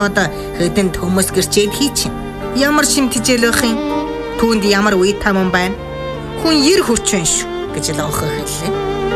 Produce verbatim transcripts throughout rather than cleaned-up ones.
Одоо хэдэнд хүмүүс гэрчээд хий чинь. Ямар шимтжэл байх юм? Түүнд ямар үе таман байна? Хүн ер хүчин шүү гэж лоохоо хэллээ.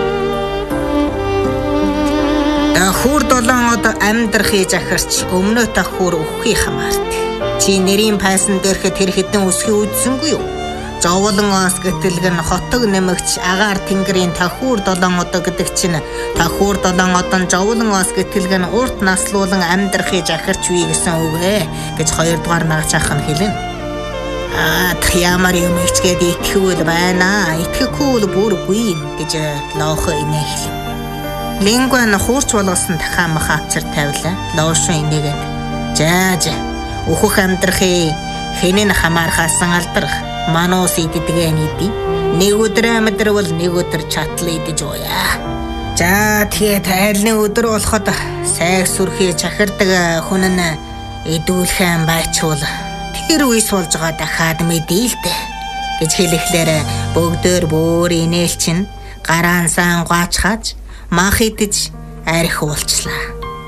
Дахур долоон одоо амьдрахыг захирч өмнөө дахур өхий хамаард. Чи нэрийн пайсан дээрхэд тэр хэдэн өсгий үдсэнгүй юу? Зовлон ос гэтэлг нь хотог нэмэгч агаар тэнгэрийн тахуур долоон одоо гэдэг чинь тахуур долоон одон зовлон ос гэтэлг нь урт наслуулан амьдрахыг захирч үе гэсэн үг ээ гэж хоёрдугаар нагчаах нь хэлнэ. Аа ямар юм ичгээд итгэвэл байна. Итгэхгүй бол бүргүй гэж лоохо инээ хэлв. Лингва нь хуурч болгосон дахаа мах авчир тавилаа. Лоошо инээгээд жаа жаа өөхөх амьдрахыг хэнэн хамаархаасан алдрах. Манус идэггээ нийти. Нэг өдөр амдрвал нэг өдөр чатл идэж уяа. За тэгээд айлны өдөр болоход сайг сүрхий чахирдаг хүн нь идүүлхэн байчвал тэр үес болж байгаа дахиад мэдээ л дээ гэж хэлэхлээр бүгдээр бүр инээлчин гараан сан гуачхаж мах идэж арх уулчлаа.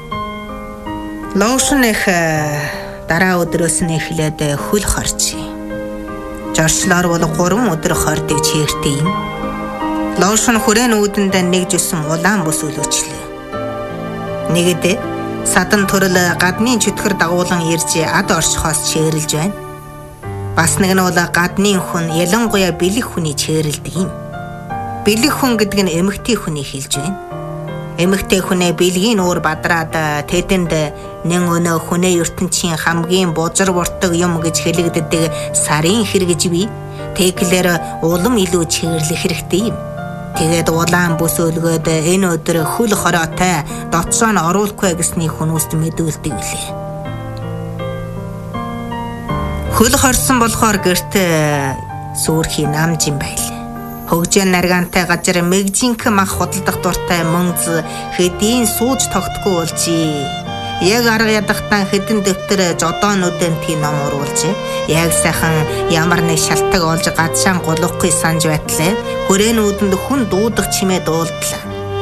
Лоошнэх дараа өдрөөс нь эхлээд хөл хорч. Жорчлоор бол гурван өдөр хордыг чиртэй юм. Лоошн хүрэн үүдэнд нэг жисэн улаан бүс өлөчлөө. Нэгэд садан төрөл гадны чөтгөр дагуулan ирж ад оршихоос чирлж байна. Бас нэг нь бол гадны хүн ялангуяа бэлэг хүний чирлдэг юм. Бэлэг хүн гэдэг нь эмэгтэй хүний хэлж байна. Эмэгтэй хүнээ бэлгийн уур бадраад тэдэнд нэн өнөө хүнээ ертөнцийн хамгийн бузар буртаг юм гэж хэлэгддэг сарын хэрэгж бий. Тэглэр улам илүү чирлэх хэрэгтэй юм. Тэгээд улаан бүс өлгөөд энэ өдөр хөл хороотой дотсоо нь оруулахгүй гэсний хүмүүст мэдүүлдэг үлээ. Хөл хорсон болохоор гэртээ сүрхий намж юм байлаа. Хөгжин наргантай газар мэгжинх мах худалдах дуртай мөнз хэдийн сууж тогтгүй болжээ. Яг арга ядахтан хэдэн дэвтэр жодоонуудын тийм ном оруулж, яг сайхан ямар нэг шалтак олж гадшаан голохгүй санаж байтлаа. Хүрээнүүдэнд хүн дуудах чимээ дуулдлаа.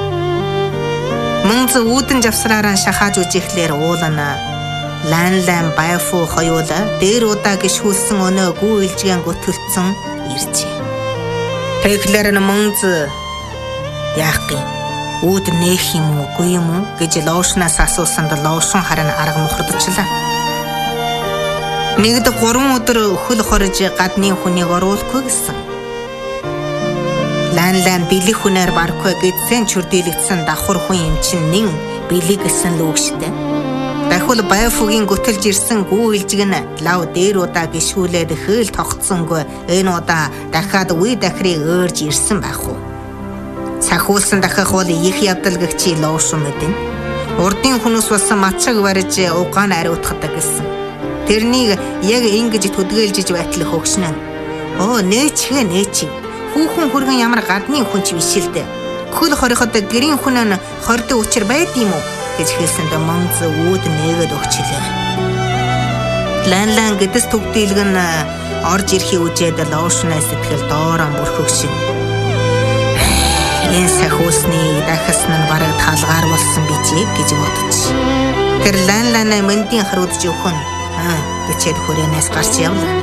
Мөнз үүдэн завсраараа шахааж үжихлээр уулана. Лан лан байфу хоёула дээр удаа гიშүүлсэн өнөө гүйлжгэн готөлцөн иржээ. Тэглэр нь мөнз яах юм? Үүд нээх юм уу, үгүй юм уу гэж лоошнаас асуусанд лоошн харин арга мохордчихлаа. Нэгд гурван өдөр хөл хорж гадны хүнийг оруулахгүй гэсэн. Лан лан бэлэг хүнээр барахгүй гэдсэн чүрдэлэгдсэн давхар хүн юм чинь нэн бэлэг гэсэн л үг штэ. Дахил байфугийн гүтэлж ирсэн гүйлжиг нь лав дээр удаа гიშгүүлээд хөөл тогтсонгүй энэ удаа дахиад үе дахрыг өөрж ирсэн байх уу. Сахиулсан дахих бол их явдал гэгчи лоошн мэдэн. Урдын хүнээс болсон мацаг барьж угаан ариутгадаг гэсэн. Тэрнийг яг ингэж төдгөөлжиж байтал хөгшнө. Оо нээчгээ нээчиг. Хүүхэн хүргэн ямар гадны хүн ч биш л дээ. Хөл хориход гэрийн хүн нь хордын учир байд юм уу гэж хэлсэнд мөнз үүд нээгээд өгчлээ. Лан лан гэдэс төгдөөлг нь орж ирэхийг үжээд лоошнаас сэтгэл доороо бүрхөгшин. Энэ сахиусны дахисан нь бараг талгаар болсон бижиг гэж бодож. Тэр лан ланаа мэндийн харуудж өгөн аа гэчээд хүрээнээс гарч явлаа.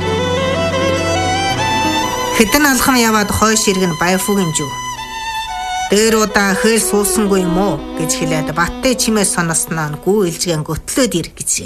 Хэдэн алхам яваад хойш иргэн байфугийн жив. Дээр удаа хэл суусангүй юм уу гэж хэлээд баттай чимээ соносноо гүйлжгэн göтлөөд ир гэжээ.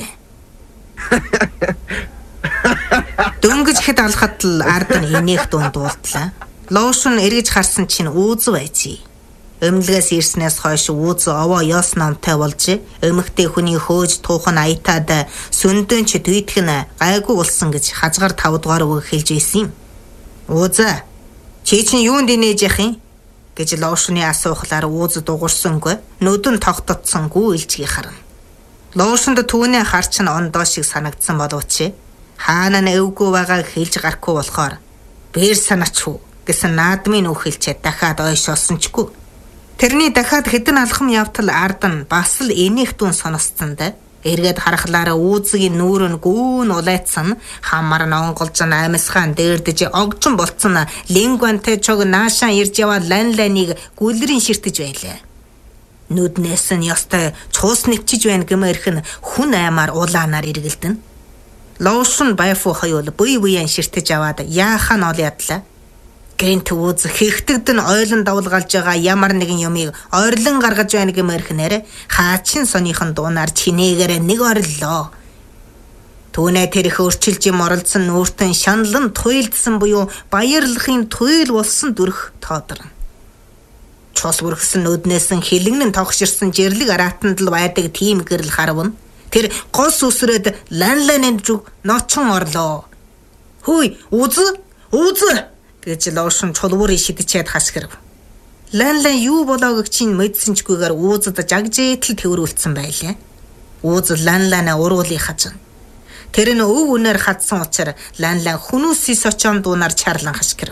Дөнгөж хэд алхад л ард нь инех дунд дуултлаа. Лоошн эргэж харсан чинь үүз байжээ. Өмлгээс ирснээс хойш үүз овоо ёс номтой болж эмэгтэй хүний хөөж туухан аятаад сүндөн ч дүйдэх нь гайгүй болсон гэж хазгаар тав дугаар үг хэлж ийсэн юм. Ууза чи чинь юунд инээж явах юм? Гэж лоошны асуухлаар ууз дугурсангүй нүдэн тогтцсон гүйлжгийг харна. Лоошнд түүнээ харч нь ондоо шиг санагдсан боловч хаана нь эвгүй байгааг хэлж гарахгүй болохоор бээр санаач уу гэсэн наадмын үг хэлчихэд дахиад ойш олсончгүй. Тэрний дахиад хэдэн алхам явтал ард нь бас л энийх дүн соносцонд эргээд харахлаараа үүзгийн нүүр нь гүүн улайцсан хамар нь онголж аймсгаан дээрдэж огжон болцсон лингвантэй чог наашаа ирж яваа лан ланыг гүлрийн ширтэж байлаа. Нүднээс нь ёстой цуус нэвчиж байна гэмээрх нь хүн аймаар улаанаар эргэлдэн. Лоушн Баяфу хоёул буй буян ширтэж аваад яахаа нол ядлаа. Гэнт үз хийхтэгдэн ойлон давлгалж байгаа ямар нэгэн юмыг ойрлон гаргаж байна гэмээрх нэрэ хаачин соныхон дуунаар чинээгээр нэг орлоо. Түүнээ тэрх өөрчилж юм оролцсон нүүртэн шаналн туйлдсан буюу баярлахын туйл болсон дүрх тоодорно. Цус бүрхсэн нүднээс нь хилэгнэн тогширсан жирлэг аратанд л байдаг тийм гэрэл харвна. Тэр гос үсрээд лан ланэнд зүг ночин орлоо. Хүй, үз, үз гэж Лоушн чулуурыг шидчихэд хасгэрв. Лан лан юу болоог чинь мэдсэнчгүйгээр уузад жагжээтэл тэрүүлсэн байлаа. Ууз лан ланаа уруулыг хажна. Тэр нь өв үнээр хадсан учраас лан лан хүнүүсий сочон дуунаар чарлан хасгэрв.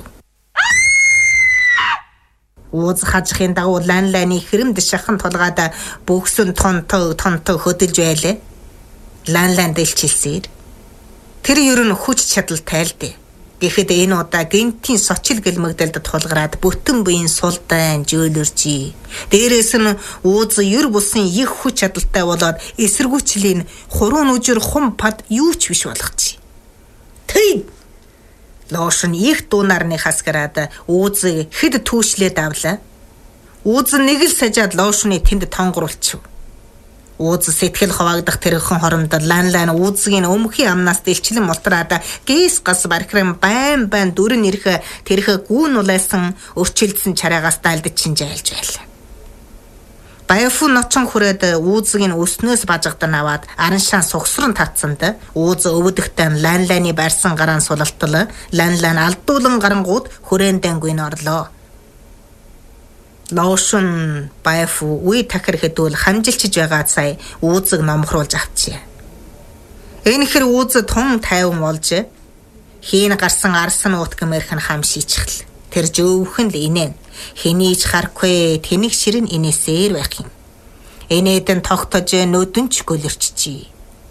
Ууз хажихын дагуу лан ланы хэрэмд шахан толгойд бөхсөн тонтоо тонтоо хөдөлж байлаа. Лан лан дэлчилсээр тэр ер нь хүч чадалтай л дээ. Гэхэд энэ удаа гинтийн сочил гэлмэгдэлд тулгараад бүтэн буйн сулдан жөөлөржий. Дээрээс нь ууз ер бусын их хүч чадалтай болоод эсэргүүцлийн хуруу нүжир хум пад юу ч биш болгочих. Тэг Лоушн их дуунаар нэг хасгараад уузыг хэд түүшлээд авлаа. Ууз нэг л сажаад Лоушны тэнд тонгоруулчих. Ууз сэтгэл хаваагдах тэрхэн хоромд лан лан уузгийн өмхийн амнаас дэлчлэн мултраад гээс гас бархрын байн байн дүрэн ирэх тэрхэ гүүн улайсан өрчилдсэн чараагаас дайлдаж чинжайлж байлаа. Баяфу ночин хүрээд уузгийн өснөөс бажагдан аваад араншаан сугсран татсанд ууз өвөдөгтэн лан ланы барьсан гараан сулалтал лан лан алдуулан гарангууд хүрээндэнгүй орлоо. Лоушн Баяфу үе тахир хэдүүл хамжилчиж байгаа сая уузыг номхруулж авчээ. Энэ хэр ууз тун тайван болж хийн гарсан арсан уут гэмэрх нь хам шийчихл. Тэр жөөхөн л инээ. Хинийч харахгүй тэнэг ширэн инээсээр байх юм. Энэдэн тогтож нүдэнч гөлөрччий.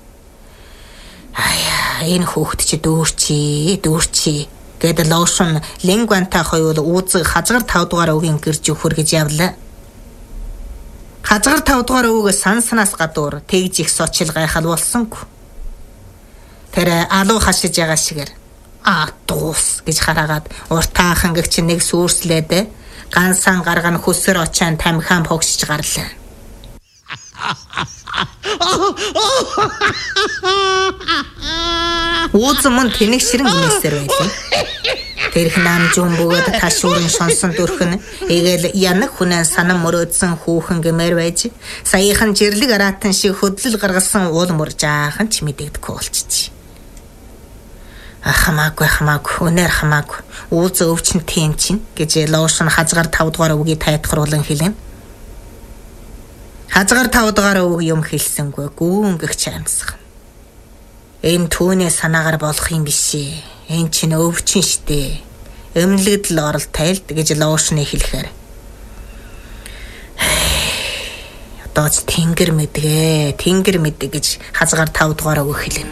Аяа, энэ хүүхэд чи дүүрчий, дүүрчий. Гэтэл Лоушн Лингвантай хоёул уузыг хазгар тав дугаар өгийн гэрж өгөхөр гэж явлаа. Хазгар тав дугаар өвгөө сан санаас гадуур тэгж их сочил гайхал болсонгүй. Тэр алуу хашиж байгаа шигээр аа дуус гэж хараагаад уртаахан гэгч нэг сүрслээд гансан гарган хөсөр очаан тамхиан погсож гарлаа. Ууз мөн тэнэг ширэн гүнэсээр байлаа. Тэрх намжуун бөгөөд ташуурын шонсон дүрхэн эгээл янаг хүнэн санам мөрөөдсөн хүүхэн гэмээр байж саяхан жирлэг аратан шиг хөдлөл гаргасан уул мөр жаахан ч мэдэгдэхгүй болчихжээ. Хамаагүй хамаагүй өнөр хамаагүй ууз өвчин тийм чинь гэж Лоушн хазгаар тав дугаар өвгийг тайтгаруулан хэлэн. Хазгаар тав дугаар өвг юм хэлсэнгүй гүүнгэгч амьсгав. Энэ түүний санаагаар болох юм бишээ. Энэ чинь өвчин штэ. Эмнэлэгд л орол тайлд гэж Лоушны хэлэхээр. Одоо ч тэнгэр мэдгээ, тэнгэр мэдээ гэж хазгаар тав дугаар өвг хэлэн.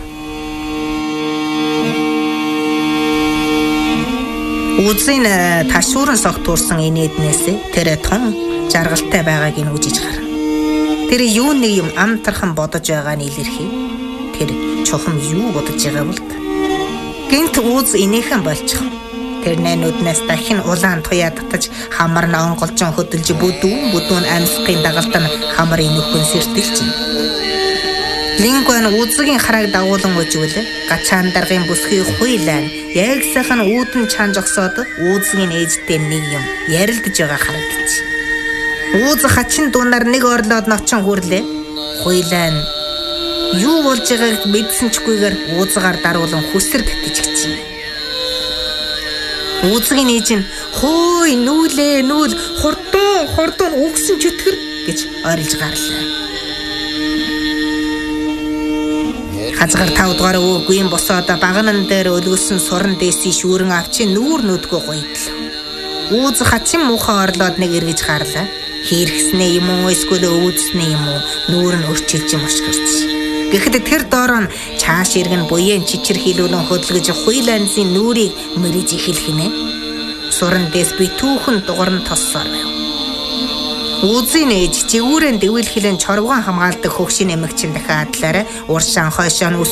Узын ташууран согтуурсан инээднээс тэр тун жаргалтай байгааг нь үжиж гарна. Тэр юу нэг юм амтархан бодож байгаа нь илэрхий. Тэр чухам юу бодож байгаа бол гинт ууз инээхэн болчих. Тэр нэнүүднээс дахин улаан туяа татаж хамар нь онголжон хөдөлж бүдүүн бүдүүн амьсгын дагалт нь хамарын нөхөн сэртэлж. Лингван узгийн харааг дагуулan өжвөл гачаан даргын бүсгийн хуйлаа яг сайхан үүдэн чан жогсоод узгийн ээжтэй нэг юм ярилдж байгаа харагдчих. Ууз хачин дуунаар нэг орлоод ночин хүрлээ. Хуйлаа нь юу болж байгааг мэдсэнчгүйгээр уузгаар даруулан хүсэр тэтгэжчихсэн. Узгийн ээж нь хөөй нүүлээ нүүл хурдун хурдун үгсэн чөтгөр гэж орилж гарлаа. Хазгаар тав дугаар өвгүйн босоод багнан дээр өлгөсөн суран дээсийн шүүрэн авчи нүүр нүдгөө гойдл. Ууз хачин муухай орлоод нэг эргэж гарлаа. Хэрэгснээ юм уу эсвэл өвдснээ юм уу нүүр нь өрчилж мошгорч. Гэхдээ тэр доороо чааш иргэн буян чичир хилүүлэн хөдөлгөж хуйлаансын нүрийг мөриж эхэлх нэ. Суран дэс би түүхэн дугарн тоссоор байв. Үзэн ээж жигүүрэн дэвэл хилэн чорвгон хамгаалдаг хөгшин эмэгчин дахиад талаараа уршаан хойшоо